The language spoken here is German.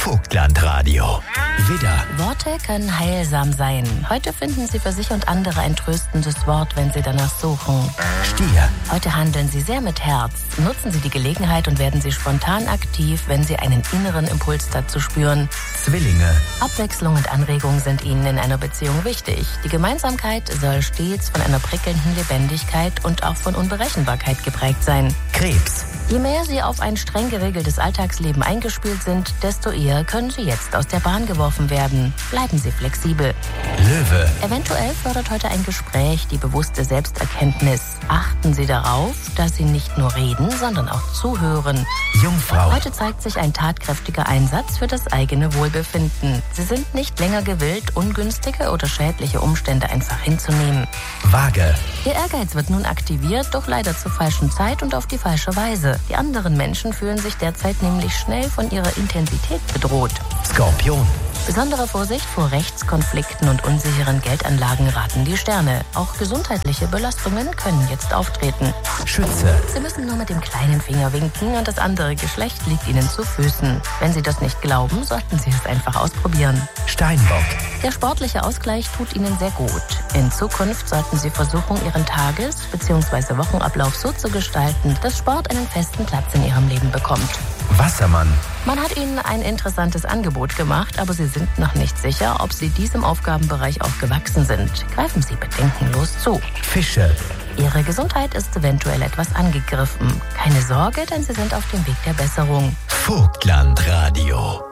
Vogtlandradio. Widder. Worte können heilsam sein. Heute finden Sie für sich und andere ein tröstendes Wort, wenn Sie danach suchen. Stier. Heute handeln Sie sehr mit Herz. Nutzen Sie die Gelegenheit und werden Sie spontan aktiv, wenn Sie einen inneren Impuls dazu spüren. Zwillinge. Abwechslung und Anregung sind Ihnen in einer Beziehung wichtig. Die Gemeinsamkeit soll stets von einer prickelnden Lebendigkeit und auch von Unberechenbarkeit geprägt sein. Krebs. Je mehr Sie auf ein streng geregeltes Alltagsleben eingespielt sind, desto eher können Sie jetzt aus der Bahn geworfen werden. Bleiben Sie flexibel. Löwe. Eventuell fördert heute ein Gespräch die bewusste Selbsterkenntnis. Achten Sie darauf, dass Sie nicht nur reden, sondern auch zuhören. Jungfrau. Heute zeigt sich ein tatkräftiger Einsatz für das eigene Wohlbefinden. Sie sind nicht länger gewillt, ungünstige oder schädliche Umstände einfach hinzunehmen. Waage. Ihr Ehrgeiz wird nun aktiviert, doch leider zur falschen Zeit und auf die falsche Weise. Die anderen Menschen fühlen sich derzeit nämlich schnell von ihrer Intensität bedroht. Skorpion. Besondere Vorsicht vor Rechtskonflikten und unsicheren Geldanlagen raten die Sterne. Auch gesundheitliche Belastungen können jetzt auftreten. Schütze. Sie müssen nur mit dem kleinen Finger winken und das andere Geschlecht liegt Ihnen zu Füßen. Wenn Sie das nicht glauben, sollten Sie es einfach ausprobieren. Steinbock. Der sportliche Ausgleich tut Ihnen sehr gut. In Zukunft sollten Sie versuchen, Ihren Tages- bzw. Wochenablauf so zu gestalten, dass Sport einen festen Platz in Ihrem Leben bekommt. Wassermann. Man hat Ihnen ein interessantes Angebot gemacht, aber Sie sind noch nicht sicher, ob Sie diesem Aufgabenbereich auch gewachsen sind. Greifen Sie bedenkenlos zu. Fische. Ihre Gesundheit ist eventuell etwas angegriffen. Keine Sorge, denn Sie sind auf dem Weg der Besserung. Vogtlandradio.